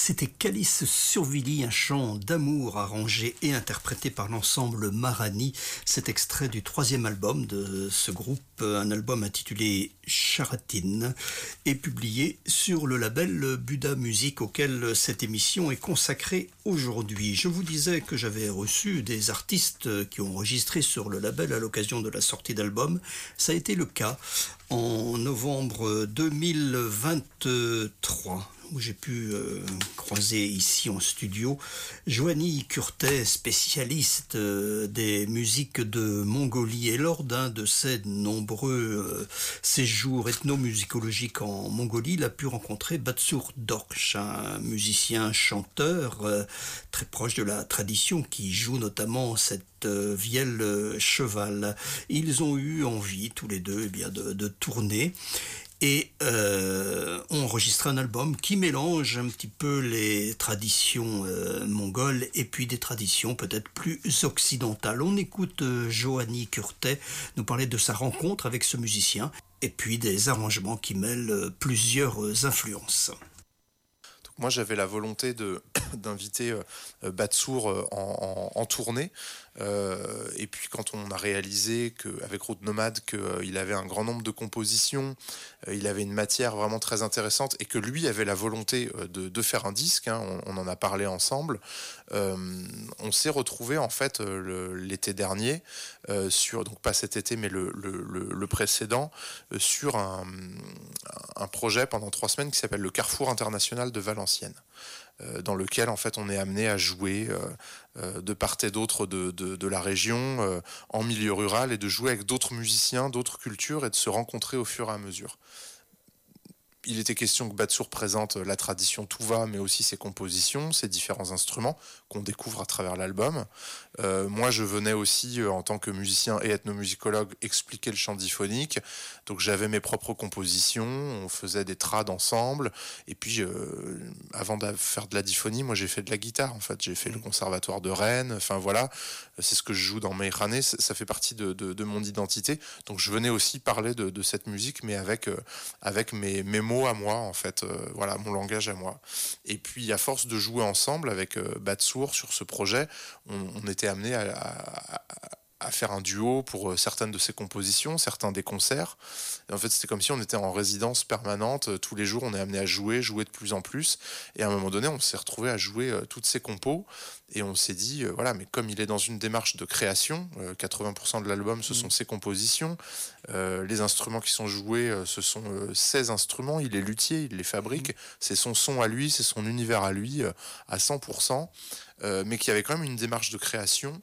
C'était Calice Survili, un chant d'amour arrangé et interprété par l'ensemble Marani. Cet extrait du 3e album de ce groupe, un album intitulé Charatine, est publié sur le label Buda Music auquel cette émission est consacrée aujourd'hui. Je vous disais que j'avais reçu des artistes qui ont enregistré sur le label à l'occasion de la sortie d'albums. Ça a été le cas en novembre 2023. Où j'ai pu croiser ici en studio Joanie Curtet, spécialiste des musiques de Mongolie. Et lors d'un de ses nombreux séjours ethnomusicologiques en Mongolie, il a pu rencontrer Batsur Dorch, un musicien chanteur très proche de la tradition qui joue notamment cette vielle cheval. Ils ont eu envie tous les deux de tourner. Et on enregistre un album qui mélange un petit peu les traditions mongoles et puis des traditions peut-être plus occidentales. On écoute Joanie Curtet nous parler de sa rencontre avec ce musicien et puis des arrangements qui mêlent plusieurs influences. Moi, j'avais la volonté d'inviter Batsur en tournée. Et puis, quand on a réalisé qu'avec Route Nomade, qu'il avait un grand nombre de compositions, il avait une matière vraiment très intéressante et que lui avait la volonté de faire un disque, hein, on en a parlé ensemble, on s'est retrouvé en fait l'été dernier, donc pas cet été, mais le précédent, sur un projet pendant 3 semaines qui s'appelle le Carrefour International de Valenciennes, dans lequel en fait on est amené à jouer de part et d'autre de la région, en milieu rural, et de jouer avec d'autres musiciens, d'autres cultures, et de se rencontrer au fur et à mesure. Il était question que Batsur présente la tradition Tuva, mais aussi ses compositions, ses différents instruments qu'on découvre à travers l'album. Moi, je venais aussi, en tant que musicien et ethnomusicologue, expliquer le chant diphonique. Donc, j'avais mes propres compositions, on faisait des trades ensemble. Et puis, avant de faire de la diphonie, moi, j'ai fait de la guitare, en fait. J'ai fait le conservatoire de Rennes. Enfin, voilà, c'est ce que je joue dans Meykhane. Ça fait partie de mon identité. Donc, je venais aussi parler de cette musique, mais avec mes mots à moi, en fait, voilà, mon langage à moi. Et puis, à force de jouer ensemble avec Batsur sur ce projet, on était amené à faire un duo pour certaines de ses compositions, certains des concerts. Et en fait, c'était comme si on était en résidence permanente. Tous les jours, on est amené à jouer de plus en plus. Et à un moment donné, on s'est retrouvé à jouer toutes ces compos. Et on s'est dit, voilà, mais comme il est dans une démarche de création, 80% de l'album, ce sont ses compositions. Les instruments qui sont joués, ce sont ses instruments. Il est luthier, il les fabrique. C'est son son à lui, c'est son univers à lui, à 100%. Mais qu'il y avait quand même une démarche de création.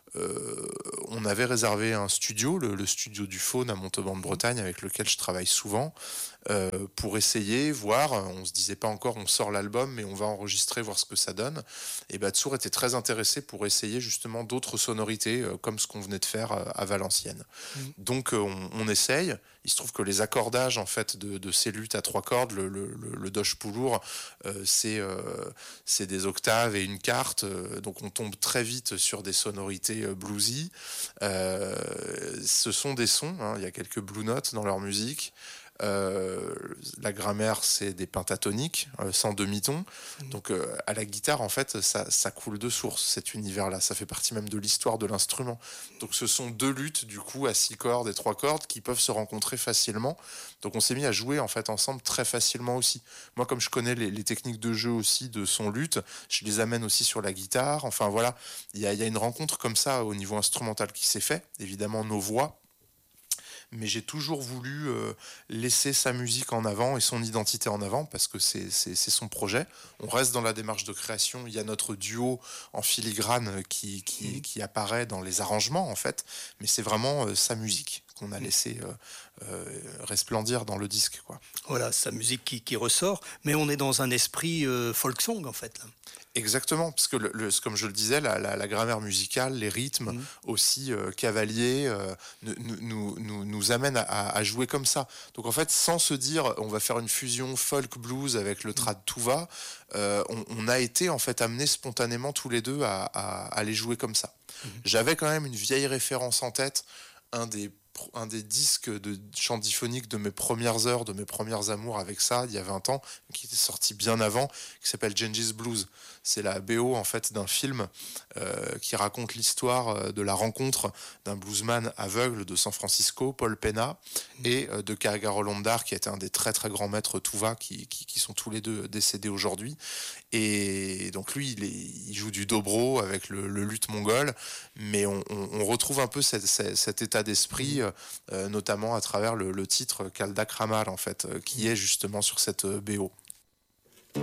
On avait réservé un studio, le studio du Faune à Montauban-de-Bretagne, avec lequel je travaille souvent, pour essayer, voir. On se disait pas encore on sort l'album, mais on va enregistrer, voir ce que ça donne. Et Batsur était très intéressé pour essayer justement d'autres sonorités, comme ce qu'on venait de faire à Valenciennes. Donc on essaye. Il se trouve que les accordages en fait de ces luttes à 3 cordes, le dosh poulour, c'est des octaves et une quarte, donc on tombe très vite sur des sonorités bluesy. Ce sont des sons, hein, il y a quelques blue notes dans leur musique. La grammaire, c'est des pentatoniques sans demi-ton. Donc à la guitare, en fait, ça coule de source, cet univers-là. Ça fait partie même de l'histoire de l'instrument. Donc ce sont 2 luttes, du coup, à 6 cordes et 3 cordes qui peuvent se rencontrer facilement. Donc on s'est mis à jouer en fait ensemble très facilement aussi. Moi, comme je connais les techniques de jeu aussi de son luth, je les amène aussi sur la guitare. Enfin voilà, il y a une rencontre comme ça au niveau instrumental qui s'est fait. Évidemment, nos voix. Mais j'ai toujours voulu laisser sa musique en avant et son identité en avant, parce que c'est son projet. On reste dans la démarche de création. Il y a notre duo en filigrane qui apparaît dans les arrangements, en fait. Mais c'est vraiment sa musique qu'on a laissé resplendir dans le disque, quoi. Voilà, sa musique qui ressort, mais on est dans un esprit folk song, en fait, là. Exactement, parce que comme je le disais, la grammaire musicale, les rythmes aussi cavaliers nous amènent à jouer comme ça. Donc en fait, sans se dire on va faire une fusion folk blues avec le trad Tuva, on a été en fait amenés spontanément tous les deux à les jouer comme ça. J'avais quand même une vieille référence en tête, un des un des disques de chant diphonique de mes premières heures, de mes premières amours avec ça, il y a 20 ans, qui était sorti bien avant, qui s'appelle Genghis Blues. C'est la BO en fait d'un film qui raconte l'histoire de la rencontre d'un bluesman aveugle de San Francisco, Paul Pena, et de Kagaro Londar, qui était un des très très grands maîtres tuva, qui sont tous les deux décédés aujourd'hui. Et donc lui, il joue du dobro avec le luth mongol, mais on retrouve un peu cet état d'esprit, notamment à travers le titre Kaldak Ramal, en fait, qui est justement sur cette BO.